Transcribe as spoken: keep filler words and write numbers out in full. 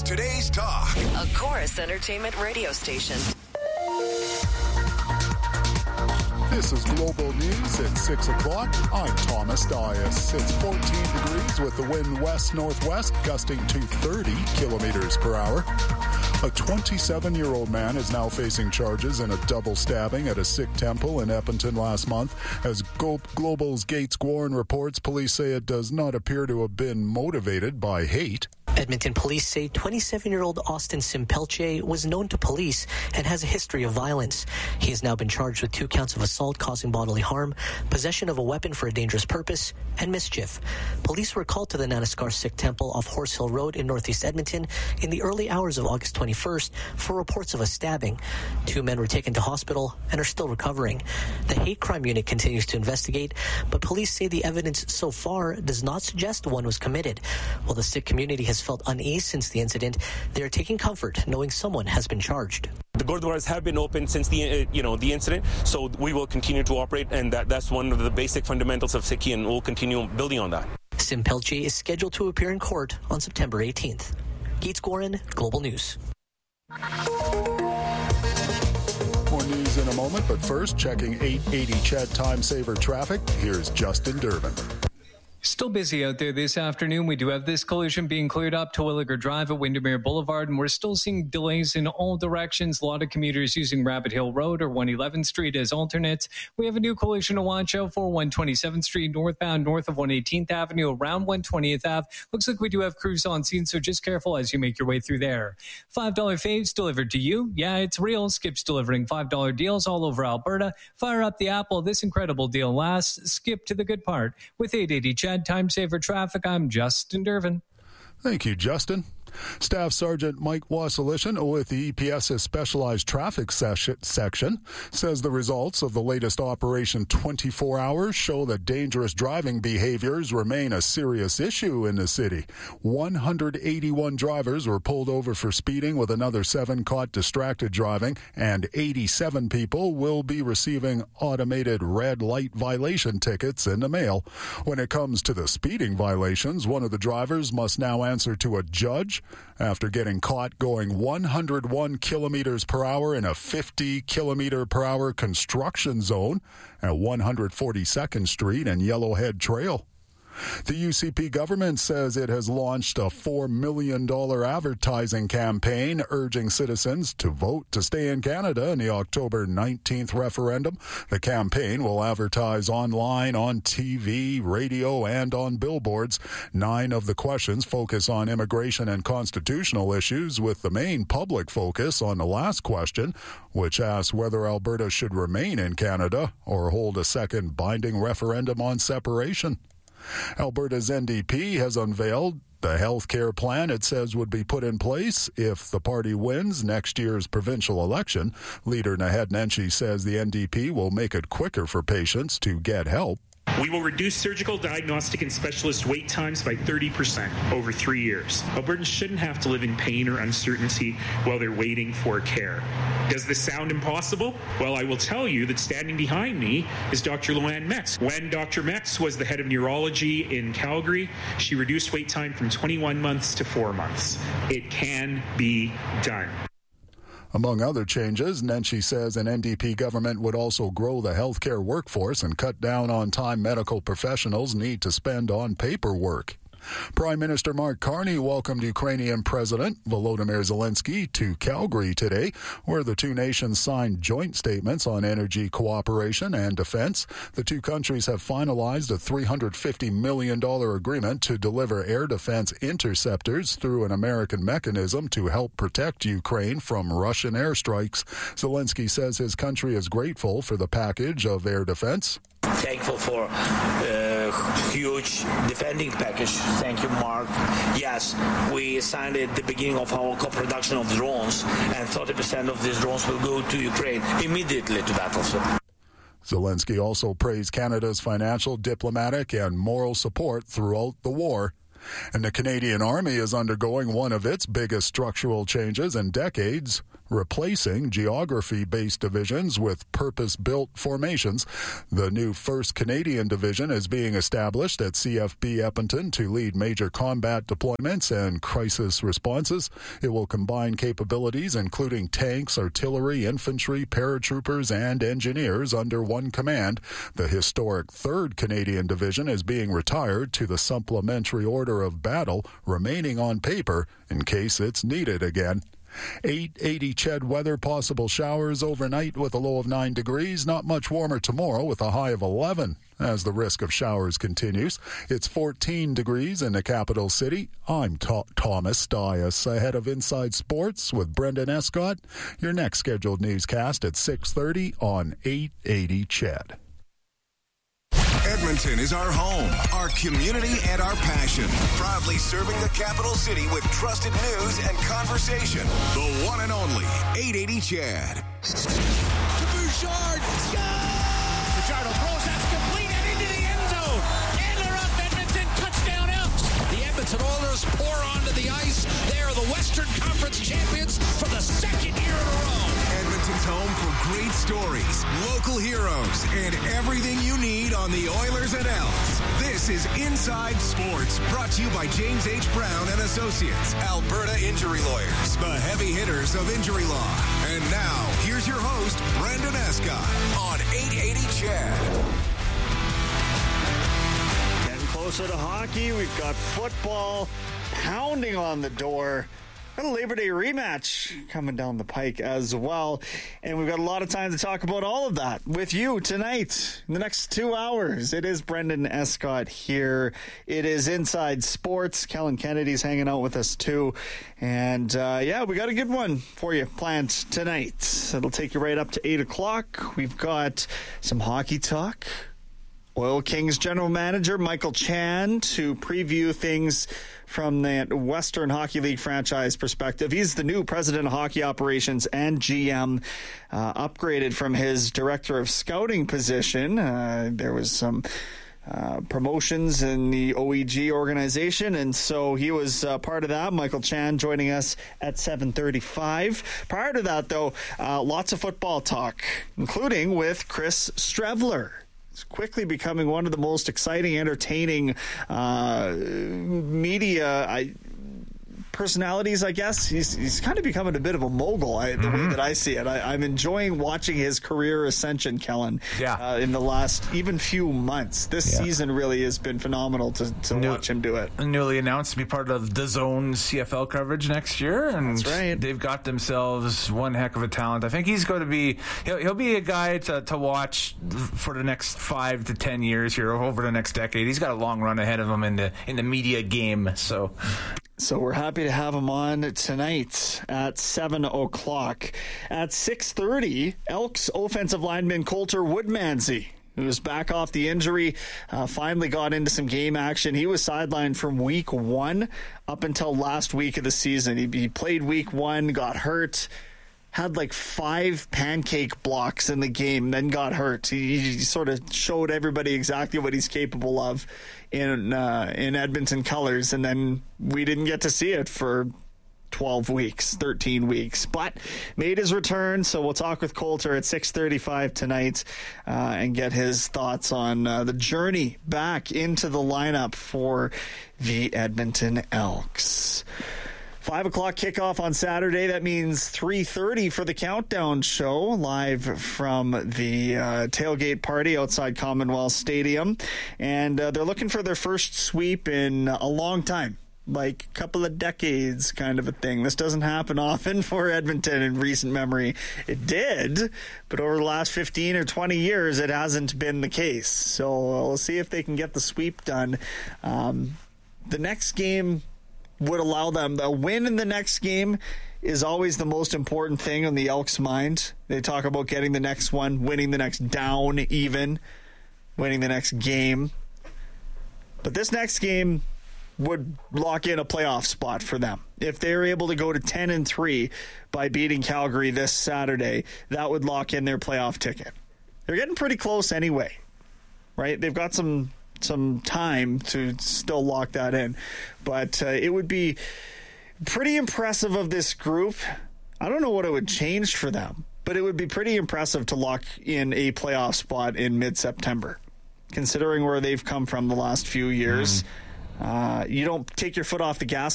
today's talk. A Chorus Entertainment radio station. This is Global News at six o'clock. I'm Thomas Dias. It's fourteen degrees with the wind west-northwest, gusting to thirty kilometers per hour. A twenty-seven-year-old man is now facing charges in a double stabbing at a Sikh temple in Edmonton last month. As Go- Global's Gates Gwarren reports, police say it does not appear to have been motivated by hate. Edmonton police say twenty-seven-year-old Austin Simpelche was known to police and has a history of violence. He has now been charged with two counts of assault causing bodily harm, possession of a weapon for a dangerous purpose, and mischief. Police were called to the Nanaskar Sikh Temple off Horse Hill Road in northeast Edmonton in the early hours of August twenty-first for reports of a stabbing. Two men were taken to hospital and are still recovering. The hate crime unit continues to investigate, but police say the evidence so far does not suggest one was committed. While the Sikh community has felt unease since the incident, they are taking comfort knowing someone has been charged. The Gurdwaras have been open since the uh, you know the incident, so we will continue to operate, and that, that's one of the basic fundamentals of Sikhi, and we'll continue building on that. Simpelche is scheduled to appear in court on September eighteenth. Gates Gwarren, Global News. More news in a moment, but first, checking eight eighty C H E D Time Saver traffic. Here's Justin Durbin. Still busy out there this afternoon. We do have this collision being cleared up to Williger Drive at Windermere Boulevard, and we're still seeing delays in all directions. A lot of commuters using Rabbit Hill Road or one eleventh Street as alternates. We have a new collision to watch out for, one twenty-seventh Street northbound north of one eighteenth Avenue around one twentieth Avenue. Looks like we do have crews on scene, so just careful as you make your way through there. five dollar faves delivered to you. Yeah, it's real. Skip's delivering five dollar deals all over Alberta. Fire up the app while this incredible deal lasts. Skip to the good part. With eight eighty C H E D Time Saver Traffic, I'm Justin Durbin. Thank you, Justin. Staff Sergeant Mike Wasilician with the EPS's Specialized Traffic Section says the results of the latest Operation twenty-four hours show that dangerous driving behaviors remain a serious issue in the city. one hundred eighty-one drivers were pulled over for speeding, with another seven caught distracted driving, and eighty-seven people will be receiving automated red light violation tickets in the mail. When it comes to the speeding violations, one of the drivers must now answer to a judge after getting caught going one hundred one kilometers per hour in a fifty kilometer per hour construction zone at one hundred forty-second Street and Yellowhead Trail. The U C P government says it has launched a four million dollars advertising campaign urging citizens to vote to stay in Canada in the October nineteenth referendum. The campaign will advertise online, on T V, radio, and on billboards. Nine of the questions focus on immigration and constitutional issues, with the main public focus on the last question, which asks whether Alberta should remain in Canada or hold a second binding referendum on separation. Alberta's N D P has unveiled the health care plan it says would be put in place if the party wins next year's provincial election. Leader Naheed Nenshi says the N D P will make it quicker for patients to get help. We will reduce surgical, diagnostic, and specialist wait times by thirty percent over three years. Albertans shouldn't have to live in pain or uncertainty while they're waiting for care. Does this sound impossible? Well, I will tell you that standing behind me is Doctor Luann Metz. When Doctor Metz was the head of neurology in Calgary, she reduced wait time from twenty-one months to four months. It can be done. Among other changes, Nenshi says an N D P government would also grow the healthcare workforce and cut down on time medical professionals need to spend on paperwork. Prime Minister Mark Carney welcomed Ukrainian President Volodymyr Zelensky to Calgary today, where the two nations signed joint statements on energy cooperation and defense. The two countries have finalized a three hundred fifty million dollars agreement to deliver air defense interceptors through an American mechanism to help protect Ukraine from Russian airstrikes. Zelensky says his country is grateful for the package of air defense. Thankful for a uh, huge defending package. Thank you, Mark. Yes, we signed at the beginning of our co-production of drones, and thirty percent of these drones will go to Ukraine immediately to battlefield. Zelensky also praised Canada's financial, diplomatic, and moral support throughout the war. And the Canadian Army is undergoing one of its biggest structural changes in decades. replacing geography-based divisions with purpose-built formations. The new first Canadian Division is being established at C F B Edmonton to lead major combat deployments and crisis responses. It will combine capabilities including tanks, artillery, infantry, paratroopers, and engineers under one command. The historic third Canadian Division is being retired to the Supplementary Order of Battle, remaining on paper in case it's needed again. eight eighty C H E D weather, possible showers overnight with a low of nine degrees. Not much warmer tomorrow with a high of eleven as the risk of showers continues. It's fourteen degrees in the capital city. I'm Th- Thomas Dias, ahead of Inside Sports with Brendan Escott. Your next scheduled newscast at six thirty on eight eighty C H E D. Edmonton is our home, our community, and our passion. Proudly serving the capital city with trusted news and conversation. The one and only eight eighty C H E D. To Bouchard. Bouchard throws that's complete and into the end zone. And they're up, Edmonton. Touchdown Elks. The Edmonton Oilers pour onto the ice. They are the Western Conference champions for the second year in a row. Edmonton's home for great stories, local heroes, and everything you need on the Oilers and Elks. This is Inside Sports, brought to you by James H. Brown and Associates, Alberta Injury Lawyers, the heavy hitters of injury law. And now, here's your host, Brendan Escott, on eight eighty C H E D. Getting closer to hockey, we've got football pounding on the door. Got a Labor Day rematch coming down the pike as well. And we've got a lot of time to talk about all of that with you tonight in the next two hours. It is Brendan Escott here. It is Inside Sports. Kellen Kennedy's hanging out with us too. And uh, yeah, we got a good one for you planned tonight. It'll take you right up to eight o'clock. We've got some hockey talk. Oil Kings general manager Michael Chan to preview things from the Western Hockey League franchise perspective. He's the new president of hockey operations and G M, uh, upgraded from his director of scouting position. Uh, there was some uh, promotions in the O E G organization, and so he was uh, part of that. Michael Chan joining us at seven thirty-five. Prior to that, though, uh, lots of football talk, including with Chris Streveler. It's quickly becoming one of the most exciting, entertaining uh, media I, personalities, I guess. He's he's kind of becoming a bit of a mogul, I, the mm-hmm. way that I see it. I, I'm enjoying watching his career ascension, Kellen, yeah. uh, in the last even few months. This yeah. season really has been phenomenal to, to New, watch him do it. Newly announced to be part of the Zone C F L coverage next year, and That's right. they've got themselves one heck of a talent. I think he's going to be he'll, he'll be a guy to, to watch for the next five to ten years here, over the next decade. He's got a long run ahead of him in the in the media game. So. So we're happy to have him on tonight at seven o'clock. At six thirty, Elks offensive lineman Colter Woodmansey, who was back off the injury, uh, finally got into some game action. He was sidelined from week one up until last week of the season. He, he played week one, got hurt, had like five pancake blocks in the game, then got hurt. He, he sort of showed everybody exactly what he's capable of in uh, in Edmonton colors, and then we didn't get to see it for twelve weeks, thirteen weeks, but made his return. So we'll talk with Colter at six thirty-five tonight uh, and get his thoughts on uh, the journey back into the lineup for the Edmonton Elks. Five o'clock kickoff on Saturday. That means three thirty for the Countdown Show, live from the uh, tailgate party outside Commonwealth Stadium. And uh, they're looking for their first sweep in a long time, like a couple of decades kind of a thing. This doesn't happen often for Edmonton in recent memory. It did, but over the last fifteen or twenty years, it hasn't been the case. So we'll see if they can get the sweep done. Um, the next game would allow them. A win in the next game is always the most important thing on the Elks' mind. They talk about getting the next one, winning the next down even, winning the next game. But this next game would lock in a playoff spot for them. If they're able to go to ten and three by beating Calgary this Saturday, that would lock in their playoff ticket. They're getting pretty close anyway, right? They've got some some time to still lock that in. But uh, it would be pretty impressive of this group I don't know what it would change for them, but it would be pretty impressive to lock in a playoff spot in mid-September, considering where they've come from the last few years. Mm. Uh, you don't take your foot off the gas